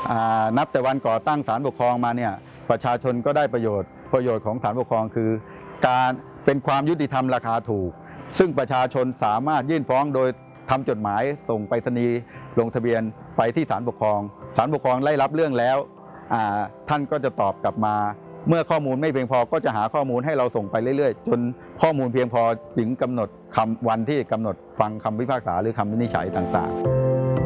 นับแต่วันก่อตั้งศาลปกครองมาเนี่ยประชาชนก็ได้ประโยชน์ของศาลปกครองคือการเป็นความยุติธรรมราคาถูกซึ่งประชาชนสามารถยื่นฟ้องโดยทำจดหมายส่งไปรษณีย์ลงทะเบียนไปที่ศาลปกครองศาลปกครองได้รับเรื่องแล้วท่านก็จะตอบกลับมาเมื่อข้อมูลไม่เพียงพอก็จะหาข้อมูลให้เราส่งไปเรื่อยๆจนข้อมูลเพียงพอถึงกำหนดวันที่กำหนดฟังคำพิพากษาหรือคำวินิจฉัยต่างๆ